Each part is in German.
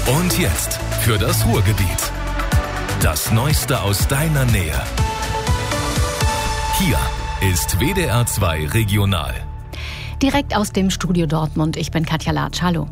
Und jetzt für das Ruhrgebiet. Das Neueste aus deiner Nähe. Hier ist WDR 2 Regional. Direkt aus dem Studio Dortmund. Ich bin Katja Latsch. Hallo.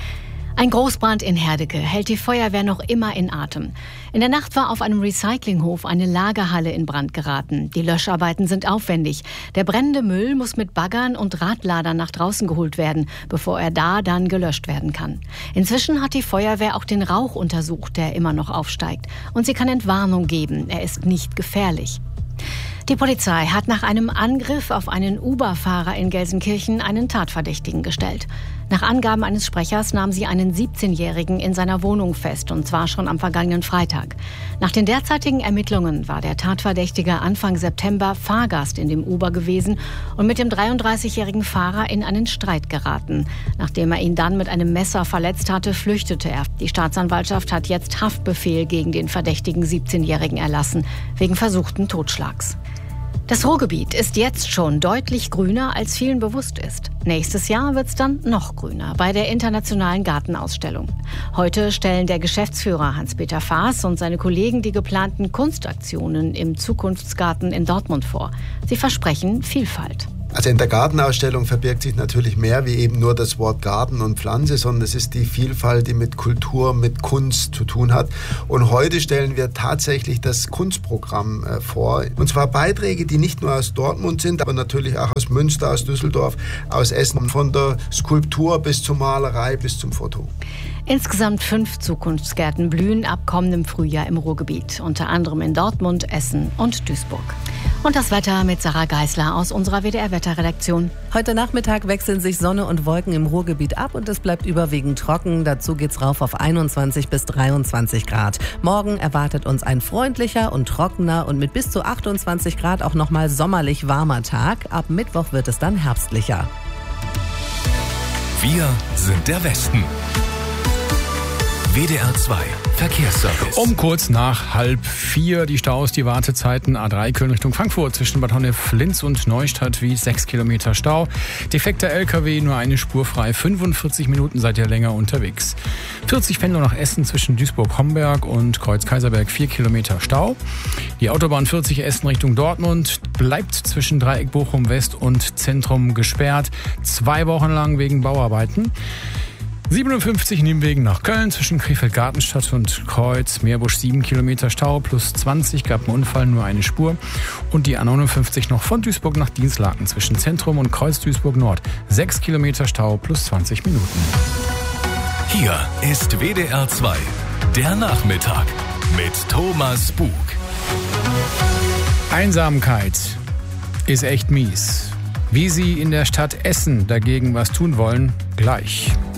Ein Großbrand in Herdecke hält die Feuerwehr noch immer in Atem. In der Nacht war auf einem Recyclinghof eine Lagerhalle in Brand geraten. Die Löscharbeiten sind aufwendig. Der brennende Müll muss mit Baggern und Radladern nach draußen geholt werden, bevor er dann gelöscht werden kann. Inzwischen hat die Feuerwehr auch den Rauch untersucht, der immer noch aufsteigt. Und sie kann Entwarnung geben. Er ist nicht gefährlich. Die Polizei hat nach einem Angriff auf einen Uber-Fahrer in Gelsenkirchen einen Tatverdächtigen gestellt. Nach Angaben eines Sprechers nahm sie einen 17-Jährigen in seiner Wohnung fest, und zwar schon am vergangenen Freitag. Nach den derzeitigen Ermittlungen war der Tatverdächtige Anfang September Fahrgast in dem Uber gewesen und mit dem 33-jährigen Fahrer in einen Streit geraten. Nachdem er ihn dann mit einem Messer verletzt hatte, flüchtete er. Die Staatsanwaltschaft hat jetzt Haftbefehl gegen den verdächtigen 17-Jährigen erlassen, wegen versuchten Totschlags. Das Ruhrgebiet ist jetzt schon deutlich grüner, als vielen bewusst ist. Nächstes Jahr wird es dann noch grüner bei der Internationalen Gartenausstellung. Heute stellen der Geschäftsführer Hans-Peter Faas und seine Kollegen die geplanten Kunstaktionen im Zukunftsgarten in Dortmund vor. Sie versprechen Vielfalt. Also in der Gartenausstellung verbirgt sich natürlich mehr wie eben nur das Wort Garten und Pflanze, sondern es ist die Vielfalt, die mit Kultur, mit Kunst zu tun hat. Und heute stellen wir tatsächlich das Kunstprogramm vor. Und zwar Beiträge, die nicht nur aus Dortmund sind, aber natürlich auch aus Münster, aus Düsseldorf, aus Essen, von der Skulptur bis zur Malerei bis zum Foto. Insgesamt 5 Zukunftsgärten blühen ab kommendem Frühjahr im Ruhrgebiet, unter anderem in Dortmund, Essen und Duisburg. Und das Wetter mit Sarah Geisler aus unserer WDR-Wetterredaktion. Heute Nachmittag wechseln sich Sonne und Wolken im Ruhrgebiet ab und es bleibt überwiegend trocken. Dazu geht's rauf auf 21 bis 23 Grad. Morgen erwartet uns ein freundlicher und trockener und mit bis zu 28 Grad auch nochmal sommerlich warmer Tag. Ab Mittwoch wird es dann herbstlicher. Wir sind der Westen. WDR 2 Verkehrsservice. Um kurz nach 3:30 die Staus, die Wartezeiten A3 Köln Richtung Frankfurt zwischen Bad Honnef, Linz und Neustadt wie 6 Kilometer Stau. Defekter LKW, nur eine Spur frei, 45 Minuten seid ihr länger unterwegs. 40 Pendler nach Essen zwischen Duisburg-Homberg und Kreuz-Kaiserberg, 4 Kilometer Stau. Die Autobahn 40 Essen Richtung Dortmund bleibt zwischen Dreieck Bochum West und Zentrum gesperrt, 2 Wochen lang wegen Bauarbeiten. 57 Nebenwegen nach Köln zwischen Krefeld-Gartenstadt und Kreuz, Meerbusch 7 Kilometer Stau, plus 20 gab einen Unfall, nur eine Spur. Und die A59 noch von Duisburg nach Dinslaken zwischen Zentrum und Kreuz Duisburg Nord, 6 Kilometer Stau, plus 20 Minuten. Hier ist WDR 2, der Nachmittag mit Thomas Bug. Einsamkeit ist echt mies. Wie Sie in der Stadt Essen dagegen was tun wollen, gleich.